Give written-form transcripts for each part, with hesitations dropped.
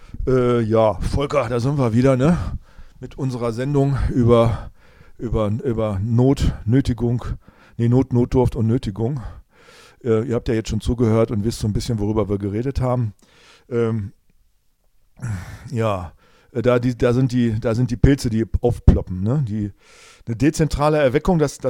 Ja, Volker, da sind wir wieder, ne? Mit unserer Sendung über Notnötigung, Notdurft und Nötigung. Ihr habt ja jetzt schon zugehört und wisst so ein bisschen, worüber wir geredet haben. Ja, da sind die Pilze, die aufploppen, ne? Eine dezentrale Erweckung, das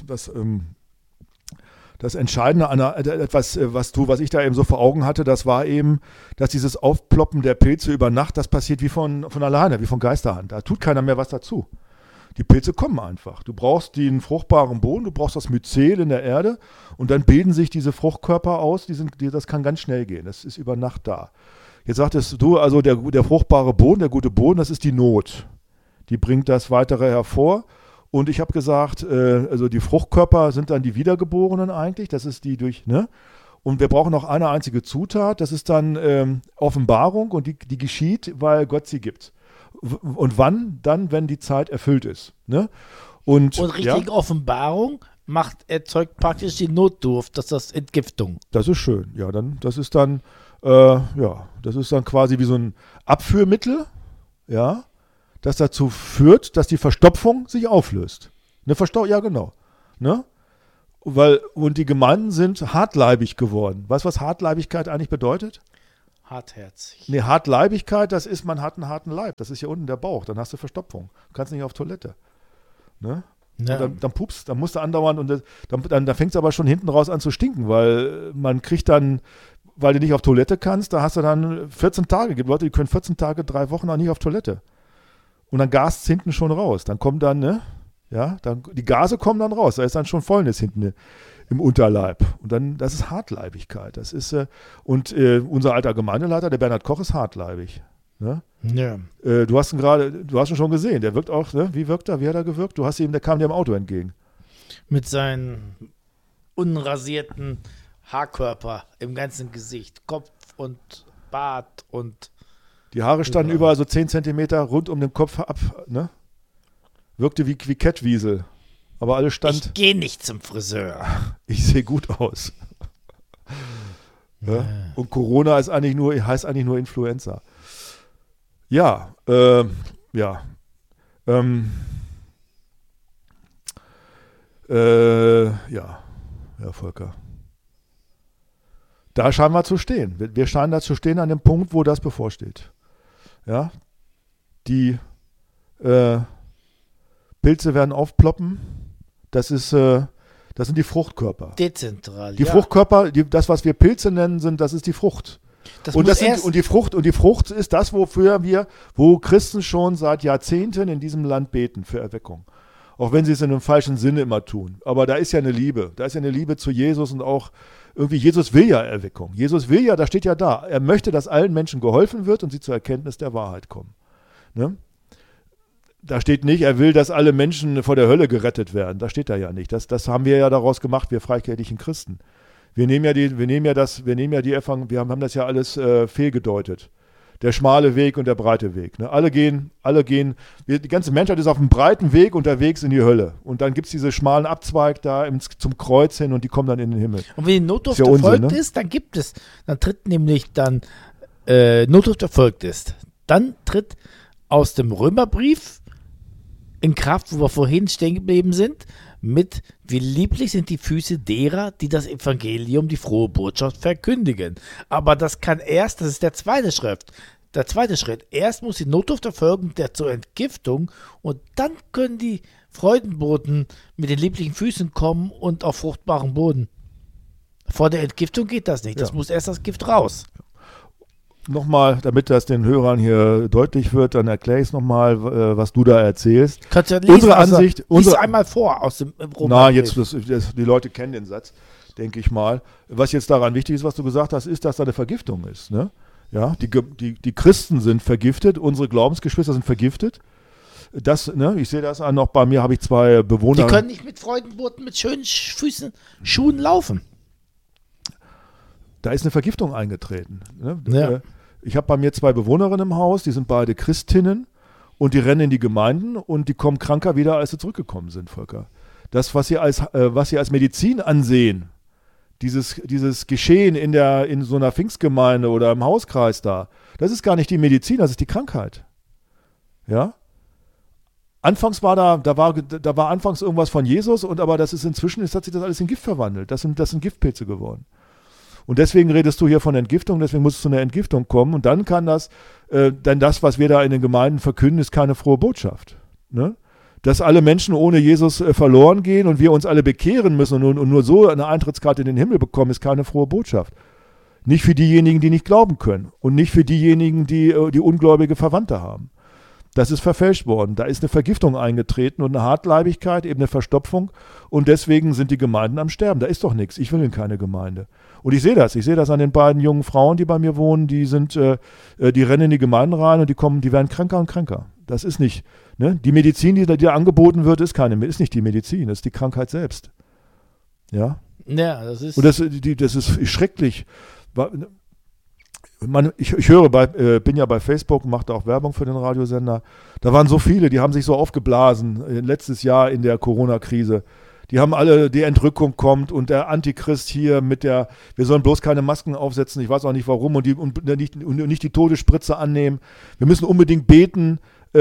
Entscheidende an etwas, was ich da eben so vor Augen hatte, das war eben, dass dieses Aufploppen der Pilze über Nacht, das passiert wie von alleine, wie von Geisterhand. Da tut keiner mehr was dazu. Die Pilze kommen einfach. Du brauchst den fruchtbaren Boden, du brauchst das Myzel in der Erde und dann bilden sich diese Fruchtkörper aus, das kann ganz schnell gehen. Das ist über Nacht da. Jetzt sagtest du, also der fruchtbare Boden, der gute Boden, das ist die Not. Die bringt das Weitere hervor. Und ich habe gesagt, also die Fruchtkörper sind dann die Wiedergeborenen eigentlich, das ist die ne? Und wir brauchen noch eine einzige Zutat, das ist dann Offenbarung und die geschieht, weil Gott sie gibt. Und wann? Dann, wenn die Zeit erfüllt ist. Ne? Und richtige Offenbarung erzeugt praktisch die Notdurft, das ist Entgiftung. Das ist schön, ja, das ist dann quasi wie so ein Abführmittel, ja, das dazu führt, dass die Verstopfung sich auflöst. Ja, genau. Ne? Und die Gemeinden sind hartleibig geworden. Weißt du, was Hartleibigkeit eigentlich bedeutet? Hartherzig. Nee, Hartleibigkeit, das ist, man hat einen harten Leib. Das ist hier unten der Bauch. Dann hast du Verstopfung. Du kannst nicht auf Toilette. Ne? Ja. Dann pupst, dann musst du andauern und dann fängt es aber schon hinten raus an zu stinken, weil man kriegt dann, weil du nicht auf Toilette kannst, da hast du dann 14 Tage. Es gibt Leute, die können 14 Tage, 3 Wochen auch nicht auf Toilette. Und dann gast es hinten schon raus. Dann kommt dann, ne? Ja, die Gase kommen dann raus. Da ist dann schon Fäulnis hinten im Unterleib. Und dann, das ist Hartleibigkeit. Das ist, unser alter Gemeindeleiter, der Bernhard Koch, ist hartleibig. Ne? Ja. Du hast ihn schon gesehen. Der wirkt auch, ne? Wie wirkt er? Wie hat er gewirkt? Der kam dir im Auto entgegen. Mit seinen unrasierten Haarkörper im ganzen Gesicht. Kopf und Bart und die Haare standen überall so 10 Zentimeter rund um den Kopf ab, ne? Wirkte wie Kettwiesel. Aber alles stand. Ich gehe nicht zum Friseur. Ich sehe gut aus. Ja? Und Corona heißt eigentlich nur Influenza. Ja, ja, Volker. Da scheinen wir zu stehen. Wir scheinen da zu stehen an dem Punkt, wo das bevorsteht. Ja, die Pilze werden aufploppen. Das sind die Fruchtkörper. Dezentral. Die Fruchtkörper, das, was wir Pilze nennen, das ist die Frucht. Die Frucht ist das, wo Christen schon seit Jahrzehnten in diesem Land beten für Erweckung. Auch wenn sie es in einem falschen Sinne immer tun. Aber da ist ja eine Liebe. Da ist ja eine Liebe zu Jesus und auch irgendwie, Jesus will ja Erweckung. Jesus will ja, da steht ja da, er möchte, dass allen Menschen geholfen wird und sie zur Erkenntnis der Wahrheit kommen. Ne? Da steht nicht, er will, dass alle Menschen vor der Hölle gerettet werden. Da steht da ja nicht. Das haben wir ja daraus gemacht, wir freikirchlichen Christen. Wir haben das ja alles fehlgedeutet. Der schmale Weg und der breite Weg. Ne? Die ganze Menschheit ist auf dem breiten Weg unterwegs in die Hölle. Und dann gibt es diese schmalen Abzweig da zum Kreuz hin und die kommen dann in den Himmel. Und wenn die Notdurft erfolgt ist, dann Notdurft erfolgt ist. Dann tritt aus dem Römerbrief in Kraft, wo wir vorhin stehen geblieben sind, mit wie lieblich sind die Füße derer, die das Evangelium, die frohe Botschaft verkündigen. Aber das ist der zweite Schritt. Erst muss die Notdurft erfolgen zur Entgiftung und dann können die Freudenboten mit den lieblichen Füßen kommen und auf fruchtbaren Boden. Vor der Entgiftung geht das nicht. Das muss erst das Gift raus. Nochmal, damit das den Hörern hier deutlich wird, dann erkläre ich es nochmal, was du da erzählst. Kannst du ja lesen, unsere Ansicht. Lies einmal vor aus dem Roman. Die Leute kennen den Satz, denke ich mal. Was jetzt daran wichtig ist, was du gesagt hast, ist, dass da eine Vergiftung ist. Ne? Ja, die Christen sind vergiftet, unsere Glaubensgeschwister sind vergiftet. Ich sehe das an, auch bei mir habe ich 2 Bewohner. Die können nicht mit Freudenboten, mit schönen Schuhen laufen. Da ist eine Vergiftung eingetreten. Ne? Ja. Ich habe bei mir 2 Bewohnerinnen im Haus, die sind beide Christinnen und die rennen in die Gemeinden und die kommen kranker wieder, als sie zurückgekommen sind, Volker. Das, was sie als Medizin ansehen, dieses Geschehen in so einer Pfingstgemeinde oder im Hauskreis da, das ist gar nicht die Medizin, das ist die Krankheit. Ja? Anfangs war da war anfangs irgendwas von Jesus, aber das ist inzwischen, hat sich das alles in Gift verwandelt. Das sind Giftpilze geworden. Und deswegen redest du hier von Entgiftung, deswegen muss es zu einer Entgiftung kommen. Und dann kann denn das, was wir da in den Gemeinden verkünden, ist keine frohe Botschaft. Ne? Dass alle Menschen ohne Jesus verloren gehen und wir uns alle bekehren müssen und nur so eine Eintrittskarte in den Himmel bekommen, ist keine frohe Botschaft. Nicht für diejenigen, die nicht glauben können und nicht für diejenigen, die ungläubige Verwandte haben. Das ist verfälscht worden. Da ist eine Vergiftung eingetreten und eine Hartleibigkeit, eben eine Verstopfung. Und deswegen sind die Gemeinden am Sterben. Da ist doch nichts. Ich will in keine Gemeinde. Und ich sehe das. Ich sehe das an den beiden jungen Frauen, die bei mir wohnen. Die rennen in die Gemeinden rein und die werden kränker und kränker. Das ist nicht, ne? Die Medizin, die da angeboten wird, ist nicht die Medizin. Das ist die Krankheit selbst. Ja? Ja, das ist... Und das ist schrecklich. Ich höre bin ja bei Facebook, mache da auch Werbung für den Radiosender. Da waren so viele, die haben sich so aufgeblasen letztes Jahr in der Corona-Krise. Die haben alle, die Entrückung kommt und der Antichrist hier wir sollen bloß keine Masken aufsetzen, ich weiß auch nicht warum, und nicht die Todesspritze annehmen. Wir müssen unbedingt beten,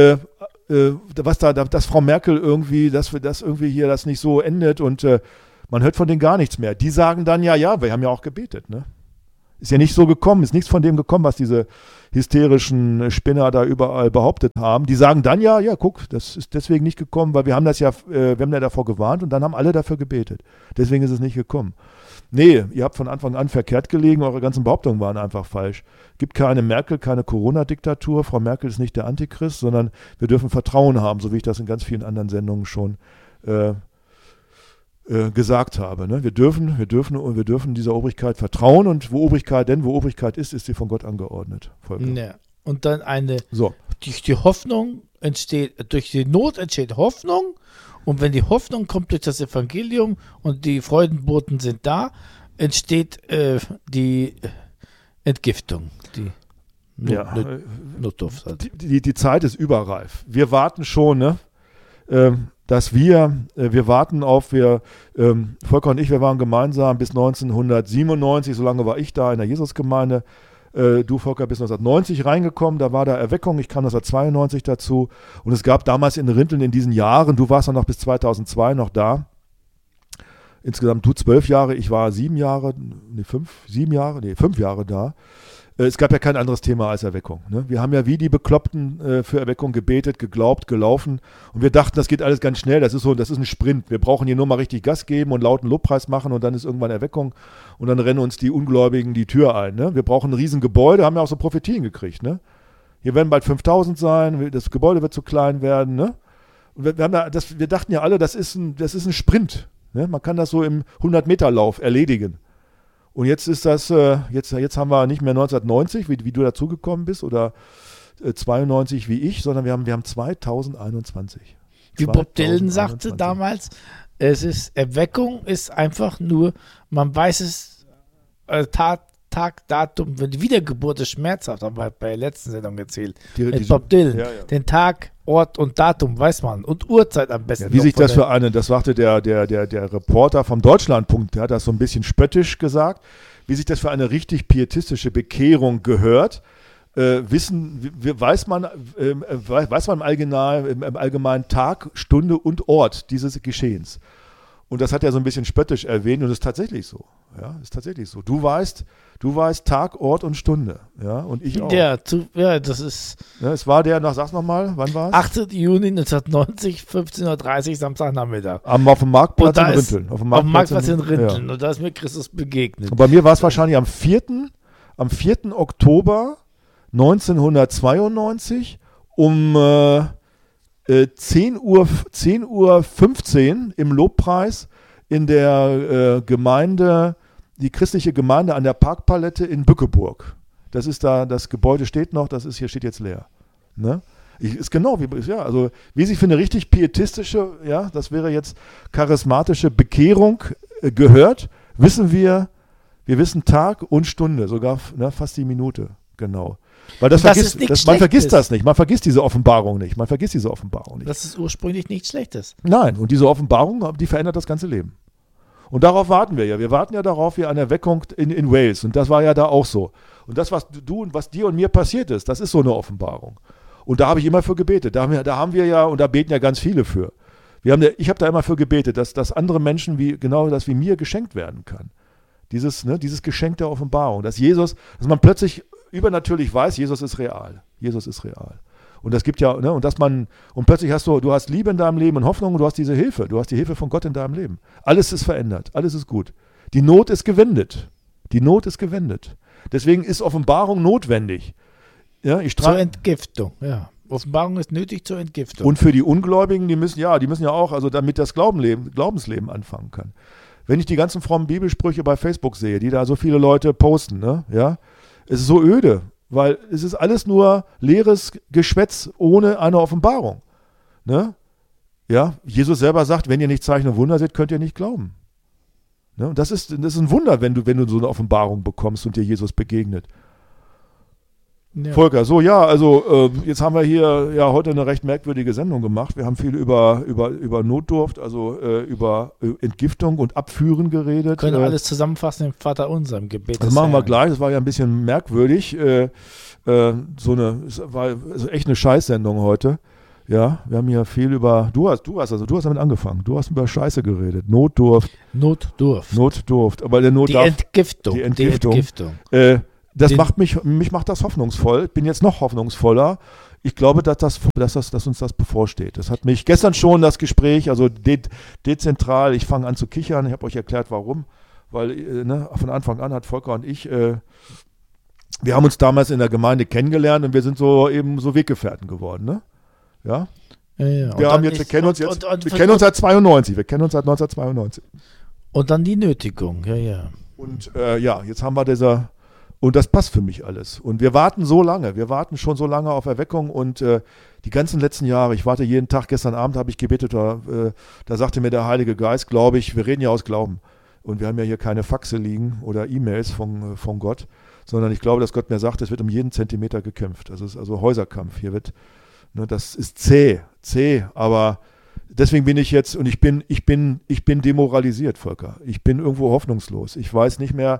dass Frau Merkel irgendwie, dass hier das nicht so endet, und man hört von denen gar nichts mehr. Die sagen dann, ja, wir haben ja auch gebetet, ne? Ist ja nicht so gekommen, ist nichts von dem gekommen, was diese hysterischen Spinner da überall behauptet haben. Die sagen dann, ja, guck, das ist deswegen nicht gekommen, weil wir haben ja davor gewarnt und dann haben alle dafür gebetet. Deswegen ist es nicht gekommen. Nee, ihr habt von Anfang an verkehrt gelegen, eure ganzen Behauptungen waren einfach falsch. Gibt keine Merkel, keine Corona-Diktatur, Frau Merkel ist nicht der Antichrist, sondern wir dürfen Vertrauen haben, so wie ich das in ganz vielen anderen Sendungen schon gesagt habe. Ne? Wir dürfen dieser Obrigkeit vertrauen, und wo Obrigkeit ist sie von Gott angeordnet. Ja. Und dann durch die Not entsteht Hoffnung, und wenn die Hoffnung kommt durch das Evangelium und die Freudenboten sind da, entsteht die Entgiftung. Die Zeit ist überreif. Wir warten schon, ne? Dass wir warten auf, Volker und ich, wir waren gemeinsam bis 1997, so lange war ich da in der Jesusgemeinde, du, Volker, bis 1990 reingekommen, da war da Erweckung, ich kam 1992 dazu, und es gab damals in Rinteln in diesen Jahren, du warst dann noch bis 2002 noch da, insgesamt du 12 Jahre, ich war 5 Jahre da. Es gab ja kein anderes Thema als Erweckung. Ne? Wir haben ja wie die Bekloppten für Erweckung gebetet, geglaubt, gelaufen, und wir dachten, das geht alles ganz schnell, das ist ein Sprint. Wir brauchen hier nur mal richtig Gas geben und lauten Lobpreis machen, und dann ist irgendwann Erweckung, und dann rennen uns die Ungläubigen die Tür ein. Ne? Wir brauchen ein Riesengebäude, haben ja auch so Prophetien gekriegt. Ne? Hier werden bald 5000 sein, das Gebäude wird zu klein werden. Ne? Und wir dachten ja alle, das ist ein Sprint. Ne? Man kann das so im 100-Meter-Lauf erledigen. Und jetzt ist das, jetzt haben wir nicht mehr 1990, wie du dazugekommen bist, oder 92 wie ich, sondern wir haben 2021. Wie Bob Dylan sagte damals, Erweckung ist einfach nur, man weiß es, Tag, Datum, wenn die Wiedergeburt ist schmerzhaft, haben wir bei der letzten Sendung erzählt. Bob Dylan, ja. Den Tag, Ort und Datum weiß man, und Uhrzeit am besten. Ja, wie sich das das sagte der Reporter vom Deutschlandpunkt, der hat das so ein bisschen spöttisch gesagt, wie sich das für eine richtig pietistische Bekehrung gehört, weiß man im Allgemeinen Tag, Stunde und Ort dieses Geschehens. Und das hat er so ein bisschen spöttisch erwähnt, und es ist tatsächlich so. Ja, ist tatsächlich so. Du weißt Tag, Ort und Stunde. Ja, und ich auch. Ja, das ist. Ja, es war sag's nochmal, wann war es? 8. Juni 1990, 15:30 Uhr, Samstagnachmittag. Auf dem Marktplatz in Rinteln. Auf dem Marktplatz in Rinteln. Ja. Und da ist mir Christus begegnet. Und bei mir war es wahrscheinlich am 4. Oktober 1992 um 10:15 Uhr im Lobpreis in der Gemeinde, die christliche Gemeinde an der Parkpalette in Bückeburg. Das ist da, das Gebäude steht noch, hier steht jetzt leer. Ne? Ist genau wie sich für eine richtig pietistische, ja, das wäre jetzt charismatische Bekehrung gehört, wissen wir wissen Tag und Stunde, sogar fast die Minute, genau. Weil man vergisst das nicht, man vergisst diese Offenbarung nicht, Das ist ursprünglich nichts Schlechtes. Nein, und diese Offenbarung, die verändert das ganze Leben. Und darauf warten wir ja. Wir warten ja darauf, wie eine Erweckung in Wales. Und das war ja da auch so. Und das, was du und was dir und mir passiert ist, das ist so eine Offenbarung. Und da habe ich immer für gebetet. Da haben wir ja, und da beten ja ganz viele für. Ich habe da immer für gebetet, dass andere Menschen genau das wie mir geschenkt werden kann. Dieses Geschenk der Offenbarung. Dass man plötzlich übernatürlich weiß, Jesus ist real. Jesus ist real. Und das gibt ja, ne, und plötzlich du hast Liebe in deinem Leben und Hoffnung und du hast diese Hilfe. Du hast die Hilfe von Gott in deinem Leben. Alles ist verändert. Alles ist gut. Die Not ist gewendet. Die Not ist gewendet. Deswegen ist Offenbarung notwendig. Ja, zur Entgiftung, ja. Offenbarung ist nötig zur Entgiftung. Und für die Ungläubigen, die müssen ja auch, also damit das Glaubensleben anfangen kann. Wenn ich die ganzen frommen Bibelsprüche bei Facebook sehe, die da so viele Leute posten, ne, ja, es ist so öde. Weil es ist alles nur leeres Geschwätz ohne eine Offenbarung. Ne? Ja, Jesus selber sagt, wenn ihr nicht Zeichen und Wunder seht, könnt ihr nicht glauben. Ne? Und das ist ein Wunder, wenn du so eine Offenbarung bekommst und dir Jesus begegnet. Ja. Volker, jetzt haben wir hier ja heute eine recht merkwürdige Sendung gemacht. Wir haben viel über Notdurft, also über Entgiftung und Abführen geredet. Können wir alles zusammenfassen im Vaterunser, im Gebet. Das machen wir gleich, das war ja ein bisschen merkwürdig. Es war echt eine Scheißsendung heute. Ja, wir haben hier viel du hast damit angefangen. Du hast über Scheiße geredet. Notdurft. Aber der Entgiftung. Die Entgiftung. Mich macht das hoffnungsvoll. Ich bin jetzt noch hoffnungsvoller. Ich glaube, dass uns das bevorsteht. Das hat mich gestern schon das Gespräch, also dezentral, ich fange an zu kichern. Ich habe euch erklärt, warum. Weil von Anfang an hat Volker und ich, wir haben uns damals in der Gemeinde kennengelernt und wir sind so Weggefährten geworden. Ne? Ja? Ja. Wir kennen uns seit 92. Wir kennen uns seit 1992. Und dann die Nötigung, ja. Und jetzt haben wir und das passt für mich alles. Und wir warten schon so lange auf Erweckung und die ganzen letzten Jahre, ich warte jeden Tag, gestern Abend habe ich gebetet, da sagte mir der Heilige Geist, glaube ich, wir reden ja aus Glauben. Und wir haben ja hier keine Faxe liegen oder E-Mails von Gott, sondern ich glaube, dass Gott mir sagt, es wird um jeden Zentimeter gekämpft. Es ist also Häuserkampf. Hier wird, das ist zäh, aber deswegen bin ich jetzt, und ich bin demoralisiert, Volker. Ich bin irgendwo hoffnungslos. Ich weiß nicht mehr,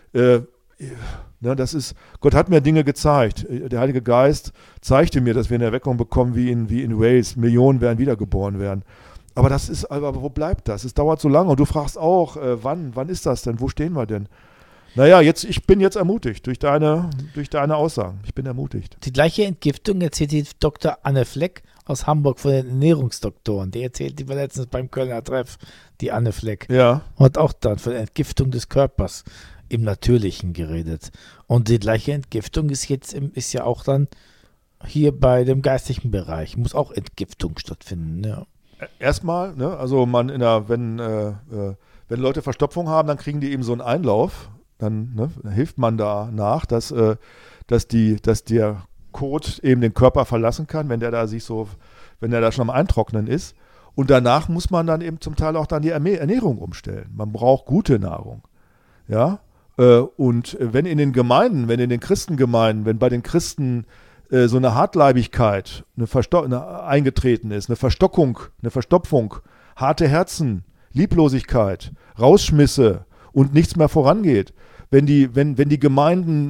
Gott hat mir Dinge gezeigt. Der Heilige Geist zeigte mir, dass wir eine Erweckung bekommen wie in Wales. Millionen werden wiedergeboren werden. Aber wo bleibt das? Es dauert so lange und du fragst auch, wann ist das denn? Wo stehen wir denn? Naja, ich bin jetzt ermutigt durch deine Aussagen. Ich bin ermutigt. Die gleiche Entgiftung erzählt die Dr. Anne Fleck aus Hamburg von den Ernährungsdoktoren. Die war letztens beim Kölner Treff, die Anne Fleck. Ja. Hat auch dann von der Entgiftung des Körpers im Natürlichen geredet. Und die gleiche Entgiftung ist ja auch dann hier bei dem geistigen Bereich. Muss auch Entgiftung stattfinden. Ja. Erstmal, also wenn Leute Verstopfung haben, dann kriegen die eben so einen Einlauf. Dann hilft man da nach, dass der Kot eben den Körper verlassen kann, wenn der da schon am Eintrocknen ist. Und danach muss man dann eben zum Teil auch dann die Ernährung umstellen. Man braucht gute Nahrung. Ja. Und wenn in den Christengemeinden, wenn bei den Christen so eine Hartleibigkeit eingetreten ist, eine Verstopfung, harte Herzen, Lieblosigkeit, Rausschmisse und nichts mehr vorangeht, wenn die Gemeinden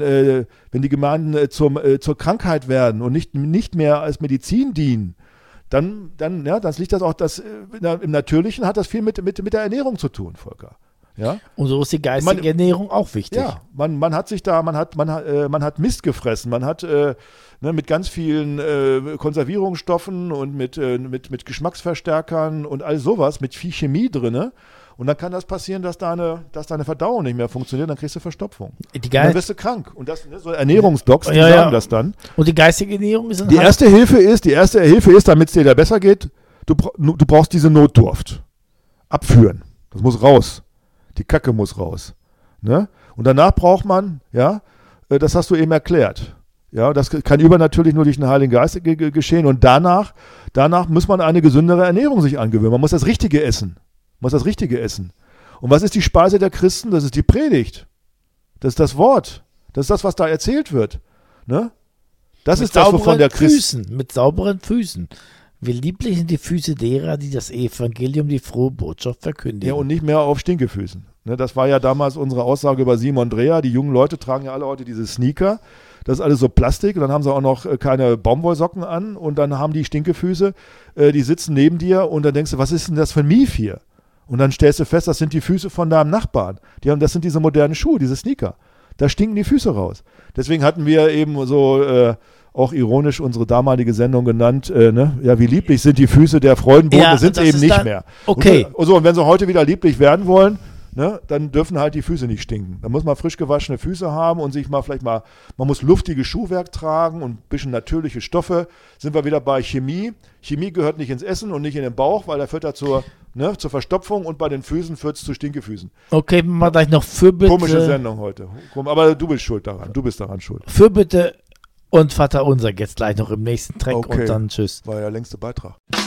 zur Krankheit werden und nicht mehr als Medizin dienen, dann liegt das auch, im Natürlichen hat das viel mit der Ernährung zu tun, Volker. Ja? Und so ist die geistige Ernährung auch wichtig. Ja, man hat Mist gefressen, man hat mit ganz vielen Konservierungsstoffen und mit Geschmacksverstärkern und all sowas, mit viel Chemie drin. Und dann kann das passieren, dass deine Verdauung nicht mehr funktioniert, dann kriegst du Verstopfung. Dann wirst du krank. Und das so Ernährungsdocs, die sagen das dann. Und die geistige Ernährung ist die erste Hilfe ist, damit es dir da besser geht, du brauchst diese Notdurft. Abführen. Das muss raus. Die Kacke muss raus. Ne? Und danach braucht man, das hast du eben erklärt. Ja, das kann übernatürlich nur durch den Heiligen Geist geschehen. Und danach muss man eine gesündere Ernährung sich angewöhnen. Man muss das Richtige essen. Und was ist die Speise der Christen? Das ist die Predigt. Das ist das Wort. Das ist das, was da erzählt wird. Ne? Das ist das, wovon der Christ... Mit sauberen Füßen. wie lieblich sind die Füße derer, die das Evangelium, die frohe Botschaft verkündigen. Ja, und nicht mehr auf Stinkefüßen. Ne, das war ja damals unsere Aussage über Simon Dreher. Die jungen Leute tragen ja alle heute diese Sneaker. Das ist alles so Plastik und dann haben sie auch noch keine Baumwollsocken an und dann haben die Stinkefüße, die sitzen neben dir und dann denkst du, was ist denn das für ein Mief hier? Und dann stellst du fest, das sind die Füße von deinem Nachbarn. Das sind diese modernen Schuhe, diese Sneaker. Da stinken die Füße raus. Deswegen hatten wir eben so auch ironisch unsere damalige Sendung genannt, ne? Ja, wie lieblich sind die Füße der Freudenboten, Ja, das sind sie das eben ist nicht dann- mehr. okay. Und wenn sie heute wieder lieblich werden wollen, ne, dann dürfen halt die Füße nicht stinken. Da muss man frisch gewaschene Füße haben und sich man muss luftiges Schuhwerk tragen und ein bisschen natürliche Stoffe. Sind wir wieder bei Chemie. Chemie gehört nicht ins Essen und nicht in den Bauch, weil da führt er zur Verstopfung und bei den Füßen führt es zu Stinkefüßen. Okay, mal gleich noch Fürbitte. Komische Sendung heute. Aber du bist schuld daran. Du bist daran schuld. Fürbitte und Vater unser jetzt gleich noch im nächsten Track Okay. und dann tschüss. War ja der längste Beitrag.